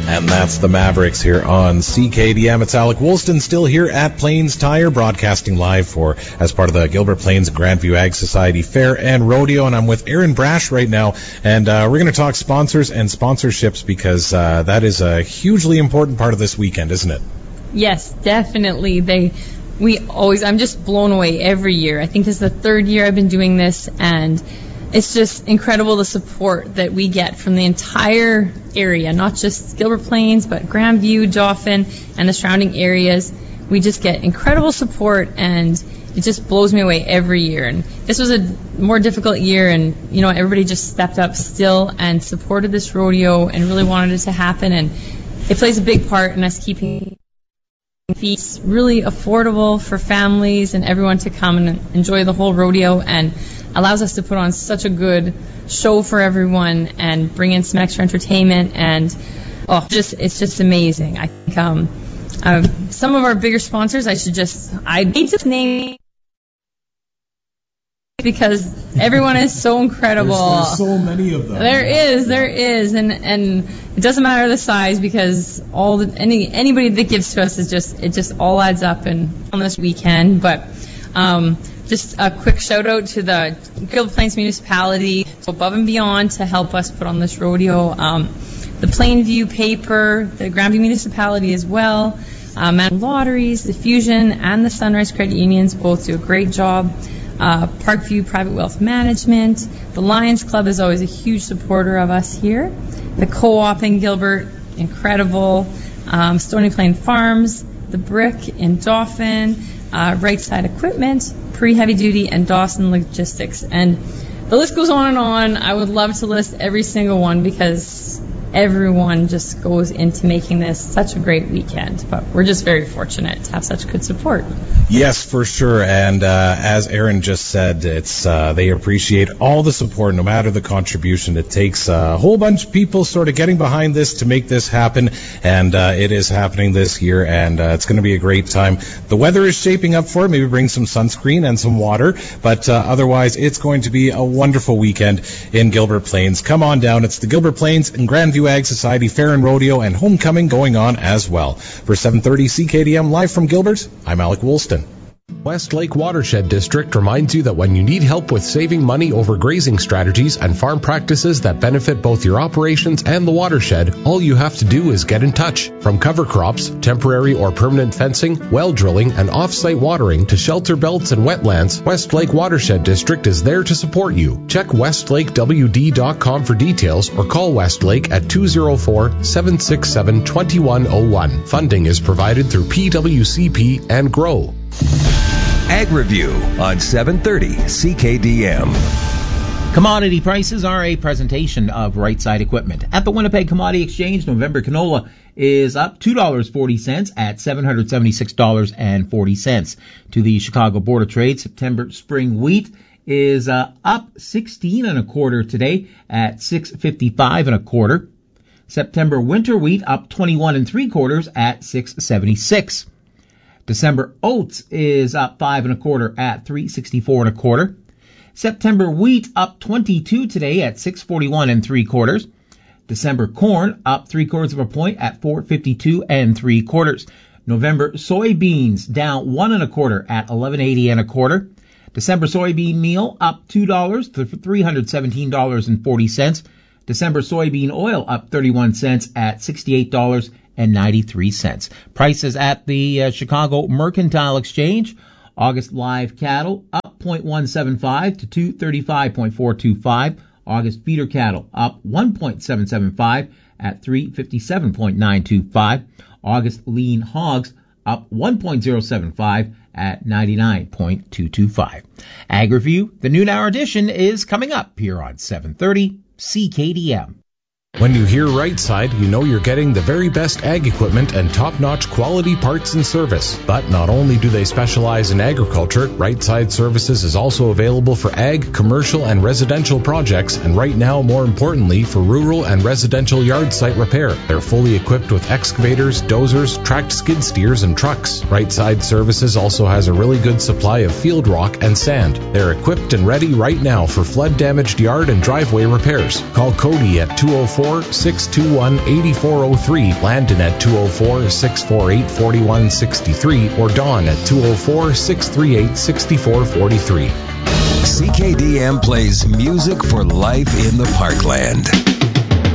And that's the Mavericks here on CKDM. It's Alec Woolston still here at Plains Tire, broadcasting live as part of the Gilbert Plains Grandview Ag Society Fair and Rodeo. And I'm with Aaron Brash right now. And we're going to talk sponsors and sponsorships because that is a hugely important part of this weekend, isn't it? Yes, definitely. I'm just blown away every year. I think this is the third year I've been doing this, and it's just incredible the support that we get from the entire area, not just Gilbert Plains, but Grandview, Dauphin, and the surrounding areas. We just get incredible support, and it just blows me away every year. And this was a more difficult year, and, everybody just stepped up still and supported this rodeo and really wanted it to happen. And it plays a big part in us keeping fees really affordable for families and everyone to come and enjoy the whole rodeo, and allows us to put on such a good show for everyone and bring in some extra entertainment, and it's just amazing. I think some of our bigger sponsors, I hate to name because everyone is so incredible. There's so many of them. There is, and it doesn't matter the size because anybody that gives to us it just all adds up on this weekend. But just a quick shout out to the Gilbert Plains Municipality, above and beyond to help us put on this rodeo. The Plainview paper, the Grandview Municipality as well, Mountain Lotteries, the Fusion, and the Sunrise Credit Unions both do a great job. Parkview Private Wealth Management, the Lions Club is always a huge supporter of us here. The Co-op in Gilbert, incredible. Stony Plain Farms, the Brick in Dauphin, Right Side Equipment, Pre-Heavy Duty, and Dawson Logistics. And the list goes on and on. I would love to list every single one because everyone just goes into making this such a great weekend. But we're just very fortunate to have such good support. Yes, for sure. And as Aaron just said, it's they appreciate all the support, no matter the contribution. It takes a whole bunch of people sort of getting behind this to make this happen, and it is happening this year, and it's going to be a great time. The weather is shaping up for it. Maybe bring some sunscreen and some water, but otherwise it's going to be a wonderful weekend in Gilbert Plains. Come on down. It's the Gilbert Plains and Grandview Ag Society Fair and Rodeo, and homecoming going on as well. For 730 CKDM live from Gilbert, I'm Alec Woolston. Westlake Watershed District reminds you that when you need help with saving money over grazing strategies and farm practices that benefit both your operations and the watershed, all you have to do is get in touch. From cover crops, temporary or permanent fencing, well drilling, and off-site watering to shelter belts and wetlands, Westlake Watershed District is there to support you. Check westlakewd.com for details or call Westlake at 204-767-2101. Funding is provided through PWCP and GROW. Ag Review on 730 CKDM. Commodity prices are a presentation of Right Side Equipment. At the Winnipeg Commodity Exchange, November canola is up $2.40 at $776.40. To the Chicago Board of Trade, September spring wheat is up 16 and a quarter today at $6.55 and a quarter. September winter wheat up 21 and three quarters at $6.76. December oats is up 5 and a quarter at $3.64 and a quarter. September wheat up 22 today at $6.41 and three quarters. December corn up 3/4 of a point at $4.52 and three quarters. November soybeans down 1 and a quarter at $11.80 and a quarter. December soybean meal up $2 to $317.40. December soybean oil up 31 cents at $68.93. Prices at the Chicago Mercantile Exchange. August live cattle up 0.175 to 235.425. August feeder cattle up 1.775 at 357.925. August lean hogs up 1.075 at 99.225. Ag Review, the noon hour edition, is coming up here on 730 CKDM. When you hear Right Side, you know you're getting the very best ag equipment and top-notch quality parts and service. But not only do they specialize in agriculture, Right Side Services is also available for ag, commercial, and residential projects, and right now, more importantly, for rural and residential yard site repair. They're fully equipped with excavators, dozers, tracked skid steers, and trucks. Right Side Services also has a really good supply of field rock and sand. They're equipped and ready right now for flood-damaged yard and driveway repairs. Call Cody at 204 204-621-8403, Landon at 204-648-4163, or Dawn at 204-638-6443. CKDM plays music for life in the Parkland.